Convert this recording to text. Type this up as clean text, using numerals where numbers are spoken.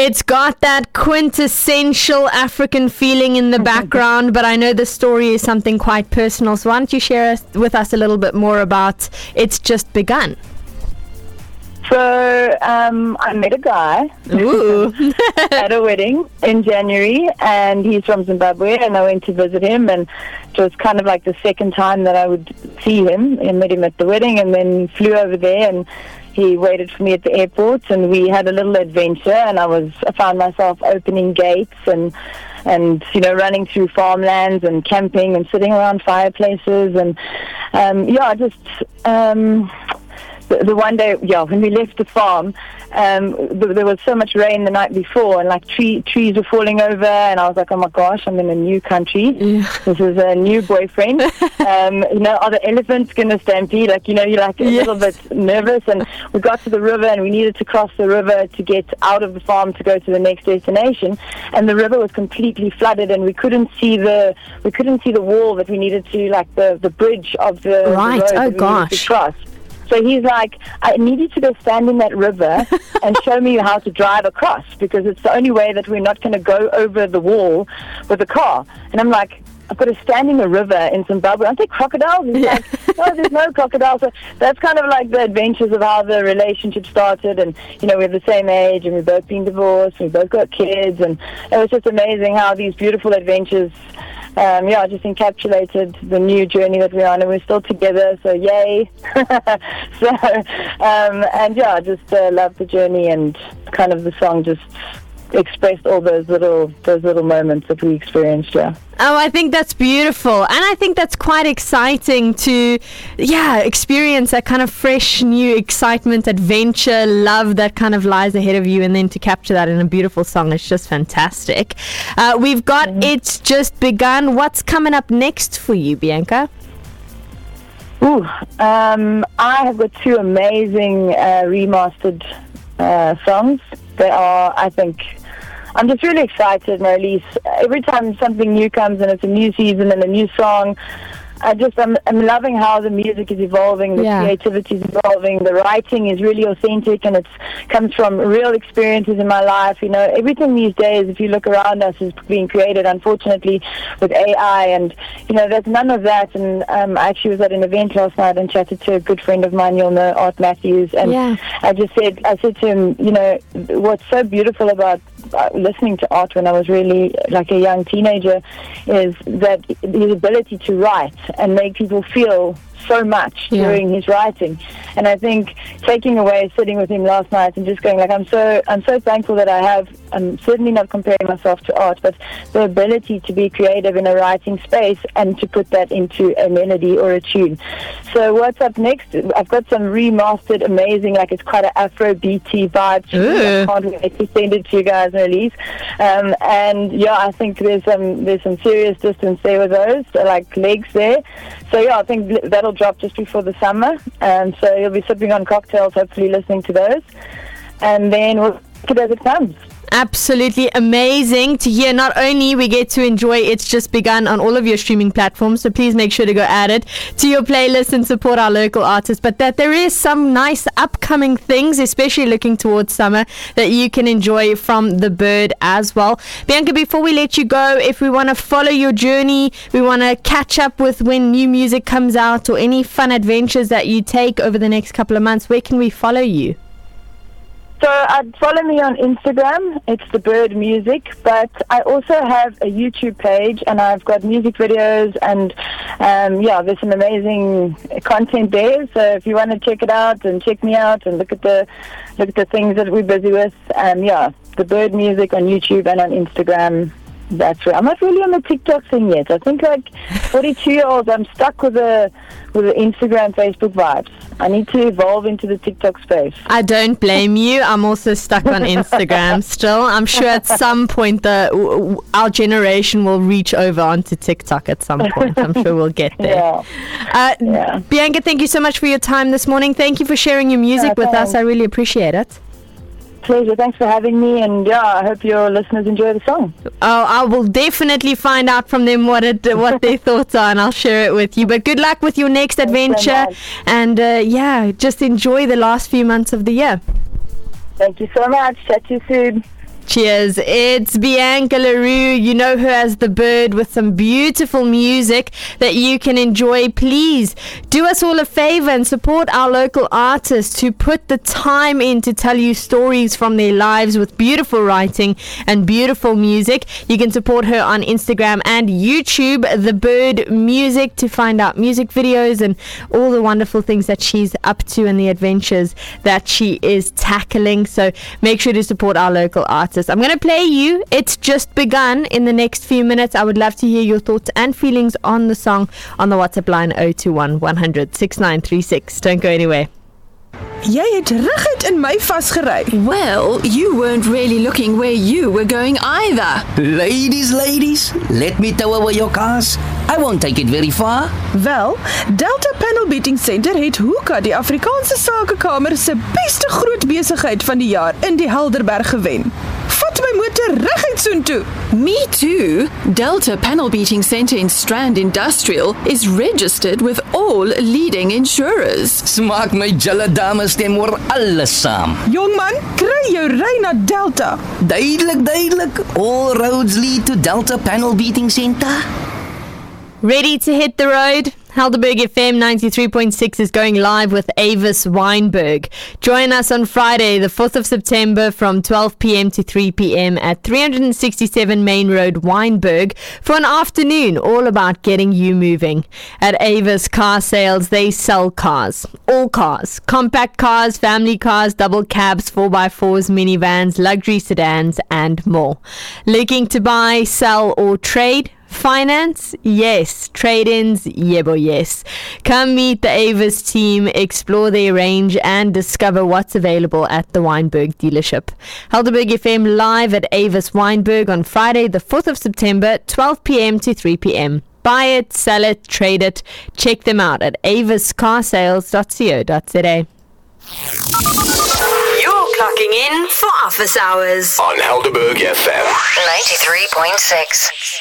It's got that quintessential African feeling in the background, but I know the story is something quite personal. So why don't you share with us a little bit more about It's Just Begun? So I met a guy at a wedding in January, and he's from Zimbabwe, and I went to visit him, and it was kind of like the second time that I would see him. I met him at the wedding and then flew over there, and he waited for me at the airport, and we had a little adventure, and I found myself opening gates and running through farmlands and camping and sitting around fireplaces, and the one day, when we left the farm, there was so much rain the night before, and like trees were falling over, and I was like, oh my gosh, I'm in a new country. Yeah. This is a new boyfriend. Are the elephants going to stampede? You're like a little bit nervous, and we got to the river, and we needed to cross the river to get out of the farm to go to the next destination, and the river was completely flooded, and we couldn't see the wall that we needed to, like the bridge of the road that we needed to cross. So he's like, I need you to go stand in that river and show me how to drive across, because it's the only way that we're not going to go over the wall with a car. And I'm like, I've got to stand in a river in Zimbabwe. Aren't there crocodiles? He's like, no, there's no crocodiles. So that's kind of like the adventures of how the relationship started. And, we're the same age, and we've both been divorced, and we've both got kids. And it was just amazing how these beautiful adventures just encapsulated the new journey that we're on, and we're still together, so yay. I just love the journey, and kind of the song just expressed all those little moments that we experienced. Oh, I think that's beautiful, and I think that's quite exciting to experience that kind of fresh new excitement, adventure, love that kind of lies ahead of you, and then to capture that in a beautiful song is just fantastic. We've got It's Just Begun. What's coming up next for you, Bianca? I have got two amazing remastered songs. They are, I think, I'm just really excited, Marlies. Every time something new comes and it's a new season and a new song, I'm loving how the music is evolving, the creativity is evolving, the writing is really authentic, and it comes from real experiences in my life. Everything these days, if you look around us, is being created, unfortunately, with AI, and there's none of that. And I actually was at an event last night and chatted to a good friend of mine, you'll know, Art Matthews, and I said to him, what's so beautiful about listening to Art when I was really like a young teenager is that his ability to write and make people feel so much during his writing. And I think taking away sitting with him last night and just going like, I'm so thankful that I'm certainly not comparing myself to Art, but the ability to be creative in a writing space and to put that into a melody or a tune. So what's up next? I've got some remastered amazing, like it's quite an Afro BT vibe. I can't wait to send it to you guys and release. I think there's some serious distance there with those, like legs there. So I think that'll drop just before the summer, so you'll be sipping on cocktails, hopefully listening to those, and then we'll take it as it comes. Absolutely amazing to hear. Not only we get to enjoy It's Just Begun on all of your streaming platforms, so please make sure to go add it to your playlist and support our local artists, but that there is some nice upcoming things, especially looking towards summer, that you can enjoy from The Bird as well. Bianca, before we let you go, if we want to follow your journey, we want to catch up with when new music comes out or any fun adventures that you take over the next couple of months, where can we follow you? So follow me on Instagram. It's The Bird Music, but I also have a YouTube page, and I've got music videos, and there's some amazing content there. So if you want to check it out and check me out and look at the things that we're busy with, The Bird Music on YouTube and on Instagram. That's right. I'm not really on the TikTok thing yet. I think like 42-year-olds, I'm stuck with the Instagram, Facebook vibes. I need to evolve into the TikTok space. I don't blame you. I'm also stuck on Instagram still. I'm sure at some point our generation will reach over onto TikTok at some point. I'm sure we'll get there. Bianca, thank you so much for your time this morning. Thank you for sharing your music with us. I really appreciate it. Pleasure. Thanks for having me, and I hope your listeners enjoy the song. Oh, I will definitely find out from them what their thoughts are, and I'll share it with you. But good luck with your next adventure, and just enjoy the last few months of the year. Thank you so much. Chat to you soon. Cheers. Cheers. It's Bianca LaRue. You know her as The Bird, with some beautiful music that you can enjoy. Please do us all a favor and support our local artists who put the time in to tell you stories from their lives with beautiful writing and beautiful music. You can support her on Instagram and YouTube, The Bird Music, to find out music videos and all the wonderful things that she's up to and the adventures that she is tackling. So make sure to support our local artists. I'm going to play you It's Just Begun in the next few minutes. I would love to hear your thoughts and feelings on the song on the WhatsApp line 021 100 6936. Don't go anywhere. Jy het reguit in my vasgery. Well, you weren't really looking where you were going either. Ladies, let me tow away your cars. I won't take it very far. Wel, Delta Panel Beating Center het Hoeka, die Afrikaanse Sakekamer se beste groot besigheid van die jaar in die Helderberg gewen. Vat my motor reguit soontoe. Me too. Delta Panel Beating Center in Strand Industrial is registered with all leading insurers. Smaak my julle dames stem oor alles saam. Jongman, kry jou ry na Delta. Duidelik. All roads lead to Delta Panel Beating Center. Ready to hit the road? Helderberg FM 93.6 is going live with Avis Weinberg. Join us on Friday, the 4th of September from 12 p.m. to 3 p.m. at 367 Main Road, Weinberg, for an afternoon all about getting you moving. At Avis Car Sales, they sell cars. All cars. Compact cars, family cars, double cabs, 4x4s, minivans, luxury sedans, and more. Looking to buy, sell, or trade? Finance? Yes. Trade-ins? Yeah, boy, yes. Come meet the Avis team, explore their range, and discover what's available at the Weinberg dealership. Helderberg FM live at Avis Weinberg on Friday, the 4th of September, 12 p.m. to 3 p.m. Buy it, sell it, trade it. Check them out at aviscarsales.co.za. You're clocking in for office hours on Helderberg FM 93.6.